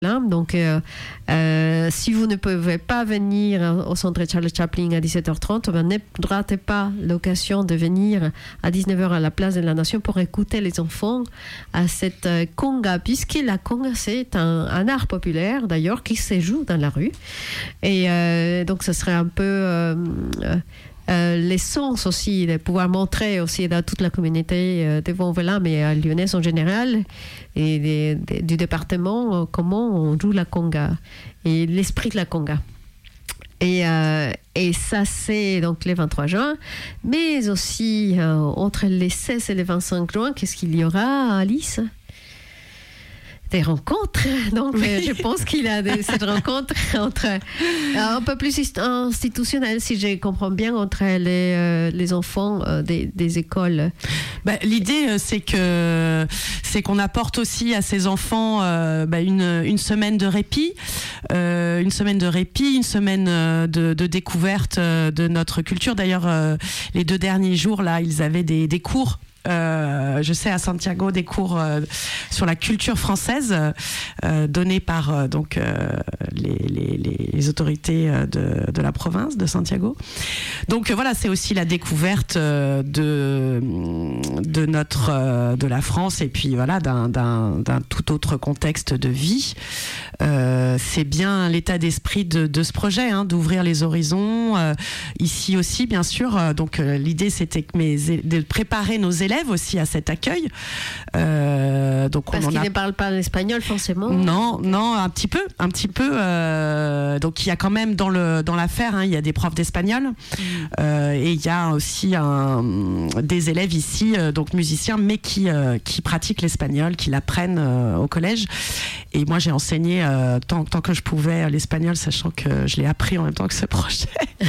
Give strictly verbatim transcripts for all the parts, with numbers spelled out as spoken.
Donc, euh, euh, si vous ne pouvez pas venir au centre Charles Chaplin à dix-sept heures trente, ben, ne ratez pas l'occasion de venir à dix-neuf heures à la place de la Nation pour écouter les enfants à cette euh, conga, puisque la conga, c'est un, un art populaire, d'ailleurs, qui se joue dans la rue. Et euh, donc, ce serait un peu... Euh, euh, Euh, l'essence aussi de pouvoir montrer aussi dans toute la communauté euh, de Vont-Velin, mais à lyonnaise en général, et des, des, du département, euh, comment on joue la conga et l'esprit de la conga. Et, euh, et ça, c'est donc le vingt-trois juin, mais aussi euh, entre les seize et les vingt-cinq juin, qu'est-ce qu'il y aura, Alice ? Des rencontres, donc oui. Je pense qu'il y a des, cette rencontre entre euh, un peu plus institutionnelle, si je comprends bien, entre les, euh, les enfants euh, des, des écoles. Bah, l'idée, c'est que c'est qu'on apporte aussi à ces enfants euh, bah, une, une semaine de répit, euh, une semaine de répit, une semaine de, de découverte de notre culture. D'ailleurs, euh, les deux derniers jours là, ils avaient des, des cours. Euh, je sais à Santiago des cours euh, sur la culture française euh, donnés par euh, donc euh, les, les, les autorités de, de la province de Santiago. Donc euh, voilà, c'est aussi la découverte euh, de de notre euh, de la France et puis voilà d'un d'un, d'un tout autre contexte de vie. Euh, c'est bien l'état d'esprit de, de ce projet, hein, d'ouvrir les horizons euh, ici aussi bien sûr. Donc euh, l'idée c'était que mes, de préparer nos élèves aussi à cet accueil. Euh, donc Parce on qu'ils a... ne parlent pas l'espagnol forcément. Non, non, un petit peu, un petit peu. Euh, donc il y a quand même dans le dans l'affaire, hein, il y a des profs d'espagnol mmh. euh, et il y a aussi un, des élèves ici, euh, donc musiciens, mais qui euh, qui pratiquent l'espagnol, qui l'apprennent euh, au collège. Et moi j'ai enseigné euh, tant tant que je pouvais l'espagnol, sachant que je l'ai appris en même temps que ce projet.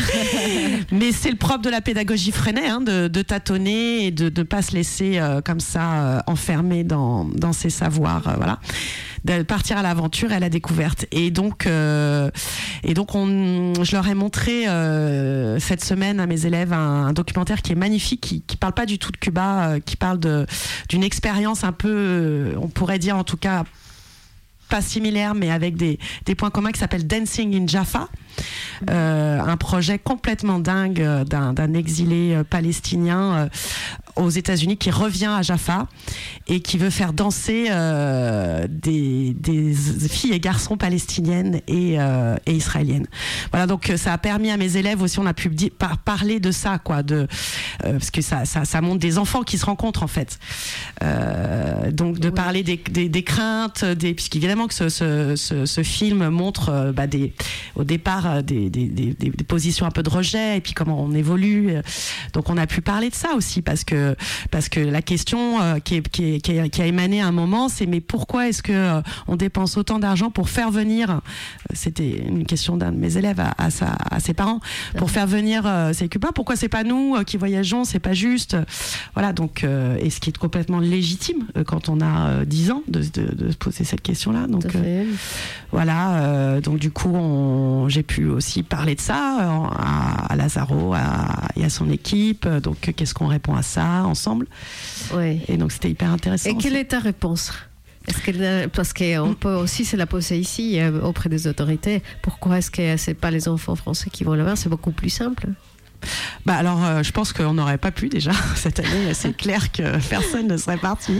Mais c'est le propre de la pédagogie Freinet, hein, de, de tâtonner et de ne pas se laisser euh, comme ça euh, enfermer dans, dans ses savoirs, euh, voilà, de partir à l'aventure et à la découverte. Et donc, euh, et donc on, je leur ai montré euh, cette semaine à mes élèves un, un documentaire qui est magnifique, qui, qui parle pas du tout de Cuba, euh, qui parle de, d'une expérience un peu, euh, on pourrait dire en tout cas, pas similaire, mais avec des, des points communs, qui s'appelle Dancing in Jaffa. Euh, un projet complètement dingue d'un, d'un exilé euh, palestinien euh, aux États-Unis qui revient à Jaffa et qui veut faire danser euh, des, des filles et garçons palestiniennes et, euh, et israéliennes. Voilà, donc ça a permis à mes élèves aussi, on a pu di- par, parler de ça, quoi, de, euh, parce que ça, ça, ça montre des enfants qui se rencontrent en fait. Euh, donc de oui. parler des, des, des craintes, des, puisqu'évidemment que ce, ce, ce, ce film montre euh, bah, des, au départ Des, des, des, des positions un peu de rejet et puis comment on évolue. Donc on a pu parler de ça aussi parce que, parce que la question euh, qui, est, qui, est, qui, a, qui a émané à un moment, c'est mais pourquoi est-ce que euh, on dépense autant d'argent pour faire venir, c'était une question d'un de mes élèves à, à, sa, à ses parents, pour faire venir euh, ces Cubains, pourquoi c'est pas nous euh, qui voyageons, c'est pas juste. Voilà, donc euh, et ce qui est complètement légitime euh, quand on a euh, dix ans de, de, de se poser cette question-là. Donc euh, voilà, euh, donc du coup on, j'ai pu aussi parler de ça à, à Lazaro à, et à son équipe. Donc, qu'est-ce qu'on répond à ça ensemble ? Oui. Et donc, c'était hyper intéressant. Et quelle est ta réponse ? Est-ce que, parce qu'on peut aussi se la poser ici auprès des autorités. Pourquoi est-ce que c'est pas les enfants français qui vont là-bas ? C'est beaucoup plus simple. Bah alors, euh, je pense qu'on n'aurait pas pu déjà cette année. C'est clair que personne ne serait parti.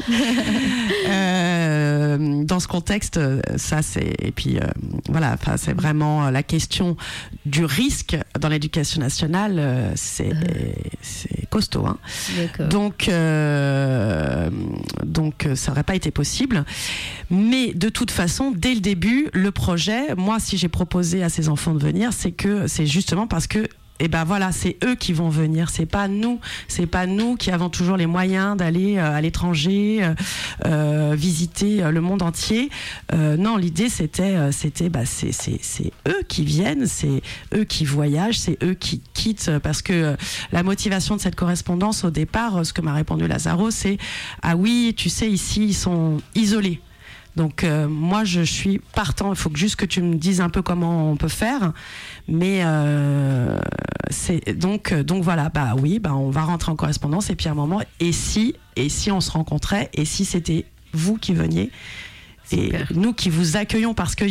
Euh, dans ce contexte, ça c'est et puis euh, voilà, enfin c'est vraiment la question du risque dans l'éducation nationale. Euh, c'est c'est costaud, hein. D'accord. Donc euh, donc ça n'aurait pas été possible. Mais de toute façon, dès le début, le projet, moi, si j'ai proposé à ces enfants de venir, c'est que c'est justement parce que et ben voilà, c'est eux qui vont venir, c'est pas nous, c'est pas nous qui avons toujours les moyens d'aller euh, à l'étranger, euh, euh, visiter euh, le monde entier. Euh, non, l'idée c'était, euh, c'était, bah c'est, c'est, c'est eux qui viennent, c'est eux qui voyagent, c'est eux qui quittent, parce que euh, la motivation de cette correspondance au départ, euh, ce que m'a répondu Lazaro, c'est ah oui, tu sais ici ils sont isolés. Donc euh, moi je suis partant, il faut que juste que tu me dises un peu comment on peut faire, mais euh, c'est donc donc voilà, bah oui, bah on va rentrer en correspondance et puis à un moment et si et si on se rencontrait et si c'était vous qui veniez Et Super. nous qui vous accueillons parce que